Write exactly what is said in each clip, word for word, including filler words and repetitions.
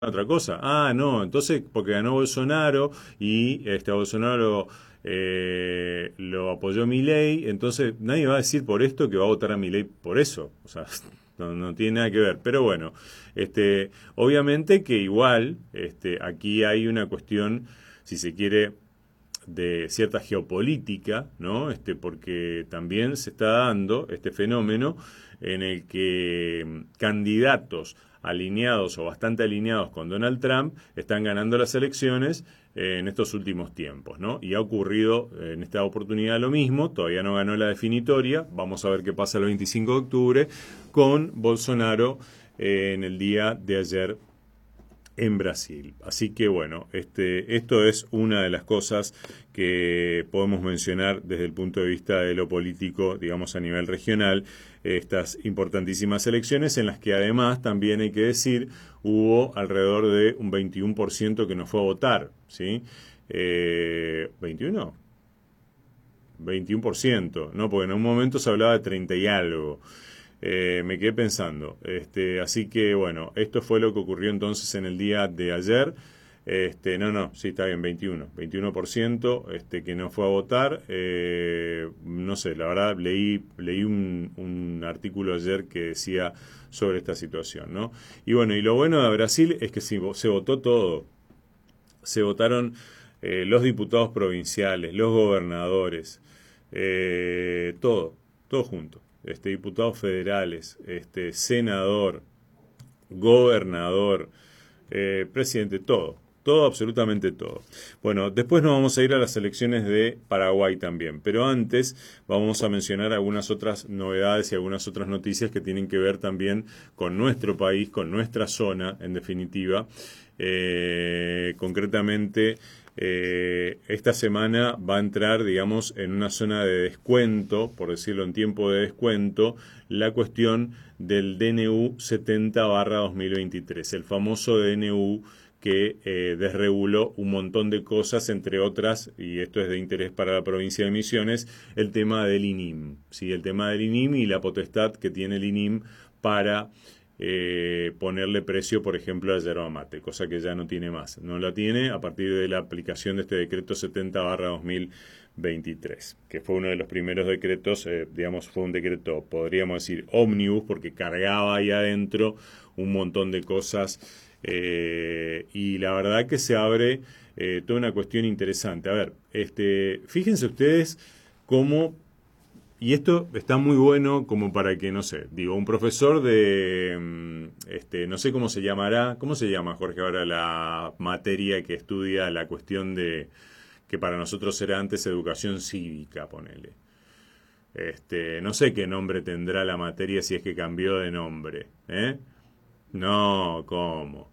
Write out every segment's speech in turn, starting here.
otra cosa. Ah, no, entonces porque ganó Bolsonaro y este a Bolsonaro eh, lo apoyó Milei, entonces nadie va a decir por esto que va a votar a Milei por eso. O sea, no, no tiene nada que ver. Pero bueno, este, obviamente que igual, este, aquí hay una cuestión, si se quiere, de cierta geopolítica, ¿no? Este, porque también se está dando este fenómeno en el que mm, candidatos alineados o bastante alineados con Donald Trump están ganando las elecciones eh, en estos últimos tiempos, ¿no? Y ha ocurrido eh, en esta oportunidad lo mismo, todavía no ganó la definitoria, vamos a ver qué pasa el veinticinco de octubre con Bolsonaro eh, en el día de ayer en Brasil. Así que bueno, este, esto es una de las cosas que podemos mencionar desde el punto de vista de lo político, digamos a nivel regional, estas importantísimas elecciones en las que además también hay que decir hubo alrededor de un veintiuno por ciento que no fue a votar, ¿sí? Eh, ¿veintiuno? veintiuno por ciento, ¿no? Porque en un momento se hablaba de treinta y algo. Eh, me quedé pensando. Este, así que bueno, esto fue lo que ocurrió entonces en el día de ayer. Este, no, no, sí está bien, veintiuno, veintiuno por ciento este, que no fue a votar. Eh, no sé, la verdad leí, leí un, un artículo ayer que decía sobre esta situación, ¿no? Y bueno, y lo bueno de Brasil es que sí, se votó todo. Se votaron eh, los diputados provinciales, los gobernadores, eh, todo, todo junto. Este, diputados federales, este, senador, gobernador, eh, presidente, todo. Todo, absolutamente todo. Bueno, después nos vamos a ir a las elecciones de Paraguay también, pero antes vamos a mencionar algunas otras novedades y algunas otras noticias que tienen que ver también con nuestro país, con nuestra zona, en definitiva. Eh, concretamente, eh, esta semana va a entrar, digamos, en una zona de descuento, por decirlo en tiempo de descuento, la cuestión del D N U setenta barra dos mil veintitrés, el famoso D N U que eh, desreguló un montón de cosas, entre otras, y esto es de interés para la provincia de Misiones, el tema del I N I M, ¿sí? El tema del I N I M y la potestad que tiene el I N I M para eh, ponerle precio, por ejemplo, a yerba mate, cosa que ya no tiene más. No la tiene a partir de la aplicación de este decreto setenta barra dos mil veintitrés, que fue uno de los primeros decretos, eh, digamos, fue un decreto, podríamos decir, ómnibus, porque cargaba ahí adentro un montón de cosas. Eh, y la verdad que se abre eh, toda una cuestión interesante. A ver, este, fíjense ustedes cómo, y esto está muy bueno como para que, no sé, digo, un profesor de, mm, este, no sé cómo se llamará, ¿cómo se llama, Jorge, ahora la materia que estudia la cuestión de, que para nosotros era antes educación cívica, ponele? Este, no sé qué nombre tendrá la materia si es que cambió de nombre, ¿eh? No, ¿cómo?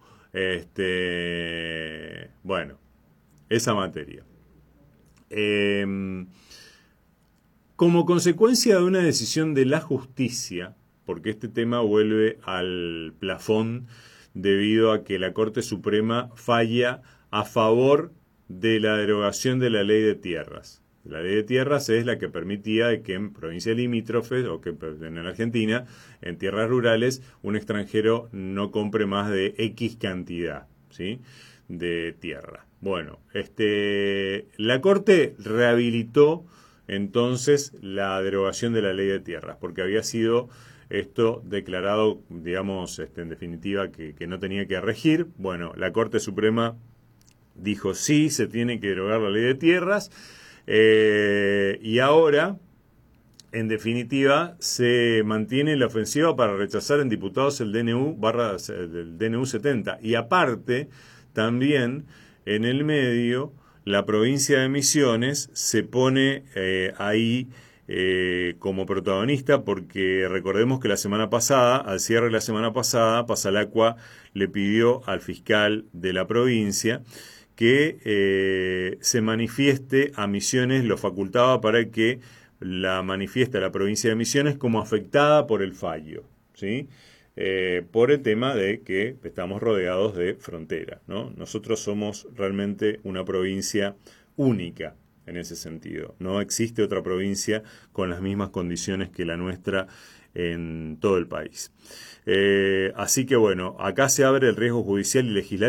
Este, bueno, esa materia. Eh, como consecuencia de una decisión de la justicia, porque este tema vuelve al plafón debido a que la Corte Suprema falla a favor de la derogación de la ley de tierras. La ley de tierras es la que permitía que en provincias limítrofes o que en la Argentina, en tierras rurales, un extranjero no compre más de X cantidad, ¿sí?, de tierra. Bueno, este, la Corte rehabilitó entonces la derogación de la ley de tierras, porque había sido esto declarado, digamos, este, en definitiva, que, que no tenía que regir. Bueno, la Corte Suprema dijo sí, se tiene que derogar la ley de tierras. Eh, y ahora, en definitiva, se mantiene la ofensiva para rechazar en diputados el D N U barra del D N U setenta. Y aparte, también en el medio, la provincia de Misiones se pone eh, ahí eh, como protagonista, porque recordemos que la semana pasada, al cierre de la semana pasada, Pasalacua le pidió al fiscal de la provincia que eh, se manifieste a Misiones, lo facultaba para que la manifieste a la provincia de Misiones como afectada por el fallo, ¿sí? Eh, por el tema de que estamos rodeados de frontera, ¿no? Nosotros somos realmente una provincia única en ese sentido. No existe otra provincia con las mismas condiciones que la nuestra en todo el país. Eh, así que bueno, acá se abre el riesgo judicial y legislativo